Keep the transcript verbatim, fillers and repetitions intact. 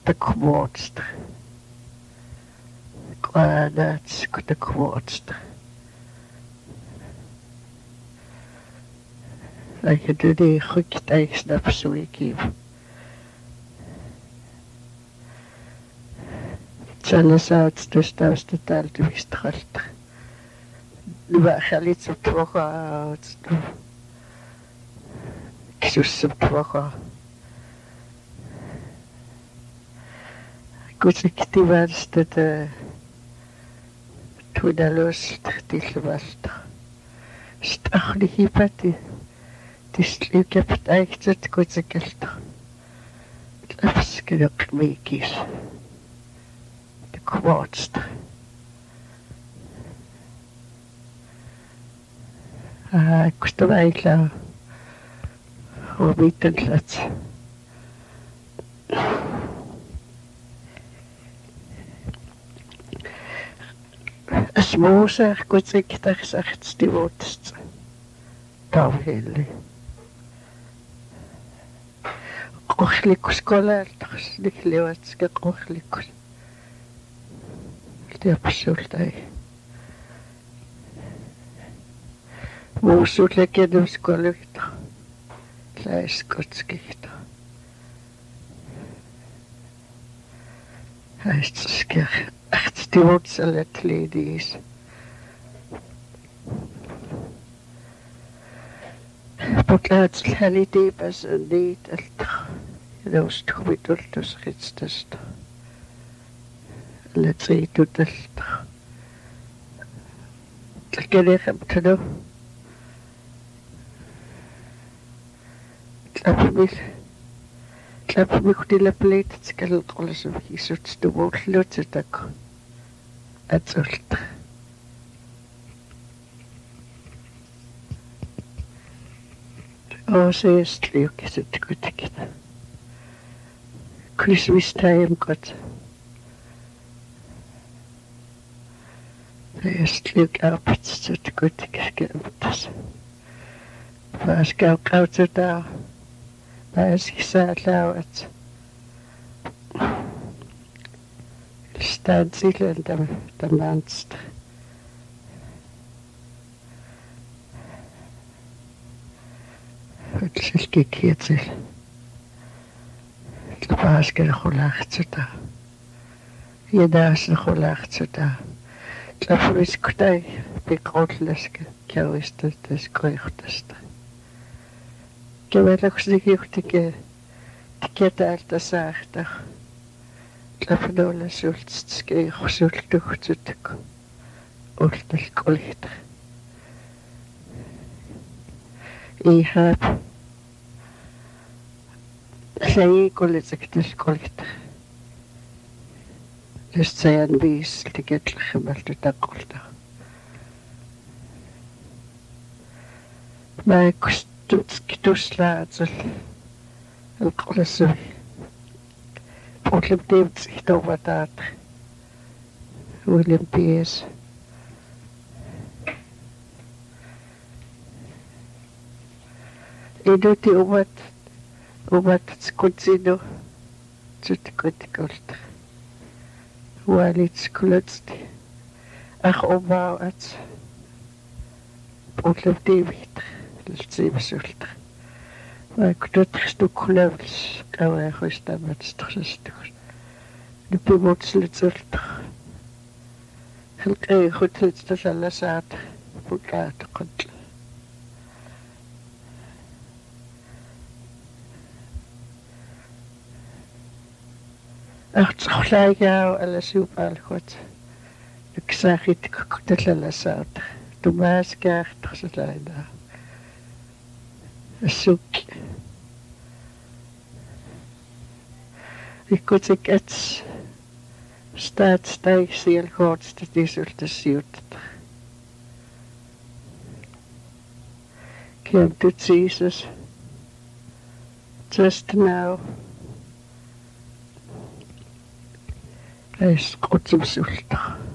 kwartst. Granats the kwartst. Like a duty hook takes up so we keep. Channels out to stars to tell to be stressed. The Bachalitz of Twoka out to Kiss of Twoka. Good activers that uh, to the lost Tilvast. Stachli Hippati. This look up exit good a gilt. Let's get up makes the quartz. Ah, could I allow or meet and let's a small sir good take the sects devotes. Tom Haley. Kochlikus kolleltas, liklevats kochlikus. Det absolut ei. Muusut lekedus kollekta. Läiskotskihta. Häistäskär. Ähtsti votsalet lidiis. Potlaats lähitiipäs niiteltä. Just huvitultus ritstöstä. Let's eat to the get him to do. Clap me, clap me to the plate, it's got a colors of his suits to walk lots of duck. That's all. Oh, says Luke, is it good to get Christmas time got. Eerst leuk arbeid te goed gekend. Was ik ook uit daar. Was ik zei het. Staat zielen de de manst. Het is gekend zich. Was ik er gelacht daar. Je daar is nog gelacht daar. Klappvis kutay pikotleske kjauistas koihtasta. Kevelaksdikiuhtike tiketaalta saahta. Klappanolla sultske sultuhtsutak. Ultal kolihta. Ihab. Sei kolitsektis kolihta. Just sajan viis tiketlehimeltä takulta. Mä kustutski tuslaatsel. Alkolesui. Puotlem teemts ihtuvataat. William P S. Eduti umat. Umat skutsinu. Tsutikotikolta. Walits klutsti. Ach opbouw het. Potlem David. Zeven sulta. Maar ik doe het stuk levels. Kan wij gewoon staan met stuk. De pimot sulta. Heel kei goed het dat alles uit. Moet laten komt. Ach, zo gelijk jou, alles super goed. Ik zag het, ik kon het alles uit. Toen was ik echt zo leider. Een zoek. Ik kon het het staat stijg zeer goed, dat is er te zoet. Came to Jesus just now. Hij is goed om zulta.